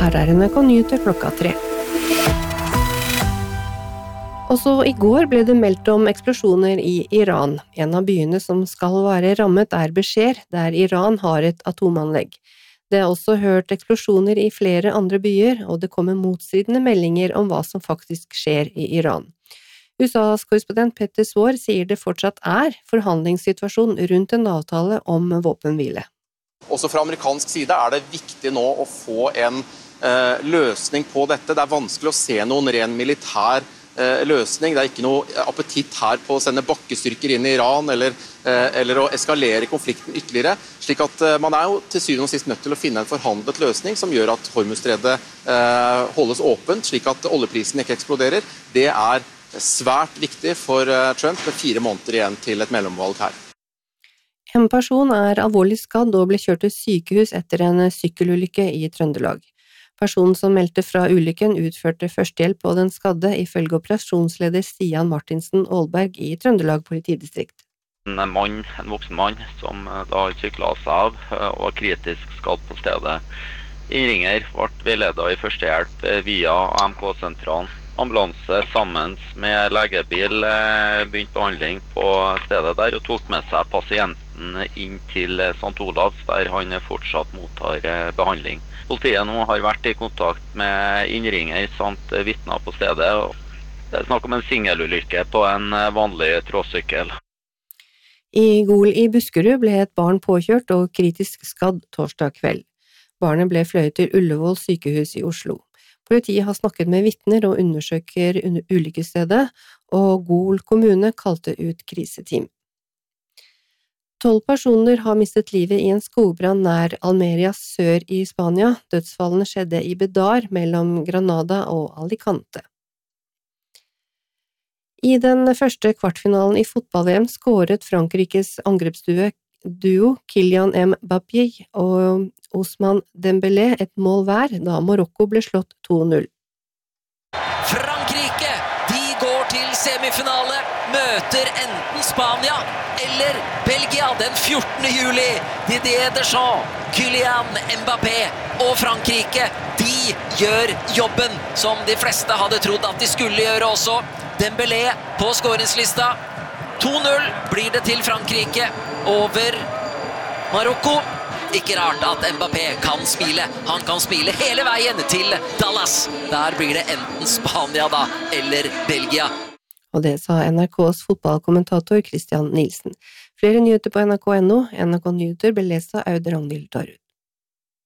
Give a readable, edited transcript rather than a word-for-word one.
Her NRK Nyheter 3. Også i går ble det meldt om eksplosjoner i Iran. En av byene som skal være rammet Bushehr, der Iran har et atomanlegg. Det er også hørt eksplosjoner i flere andre byer, og det kommer motstridende meldinger om hva som faktisk skjer i Iran. USAs korrespondent Petter Svaar sier det fortsatt er forhandlingssituasjon rundt en avtale om våpenhvile. Også fra amerikansk side er det viktig nå å få en løsning på dette. Det er vanskelig å se noen ren militær løsning. Det er ikke noe appetitt her på å sende bakkestyrker inn i Iran eller å eskalere konflikten ytterligere. Slik at man er jo til syvende og sist nødt til å finne en forhandlet løsning som gjør at Hormuzstredet holdes åpent, slik at oljeprisen ikke eksploderer. Det er svært viktig for Trump med 4 måneder igjen til et mellomvalg her. En person er alvorlig skadd og ble kjørt til sykehus etter en sykkelulykke i Trøndelag. Personen som meldte fra ulykken utførte førstehjelp på den skadde ifølge operasjonsleder Stian Martinsen Aalberg i Trøndelag politidistrikt. En voksen mann som da syklet seg av og var kritisk skadd på stedet. Innringer ble veiledet i førstehjelp via AMK-sentralen. Ambulanse sammen med legebil begynte behandling på stedet der og tok med seg pasienten inn til St. Olavs, der han fortsatt mottar behandling. Politiet nå har vært i kontakt med innringer samt vitner på stedet. Det er snakk om en singelulykke på en vanlig tråsykkel. I Gol i Buskerud ble et barn påkjørt og kritisk skadd torsdag kveld. Barnet ble fløyet til Ullevål sykehus i Oslo. Politiet har snakket med vitner og undersøker ulykkesstedet, og Gol kommune kalte ut kriseteam. 12 personer har mistet livet i en skogbrann nær Almeria sør i Spania. Dødsfallene skjedde i Bedar mellom Granada og Alicante. I den første kvartfinalen i fotball-VM skåret Frankrikes angrepsduo Kylian Mbappé og Ousmane Dembélé et mål hver da Marokko ble slått 2-0. Frankrike, de går til semifinale, møter enten Spania eller Belgia den 14. juli. Didier Deschamps, Kylian Mbappé og Frankrike, de gjør jobben som de fleste hadde trodd at de skulle gjøre også. Dembélé på scoringslista. 2-0 blir det til Frankrike over Marokko. Ikke rart at Mbappé kan smile. Han kan smile hele veien til Dallas. Der blir det enten Spania da, eller Belgia. Og det sa NRKs fotballkommentator Christian Nielsen. Flere nyheter på NRK.no. NRK Nyheter ble lest av Aud Ragnhild Darud.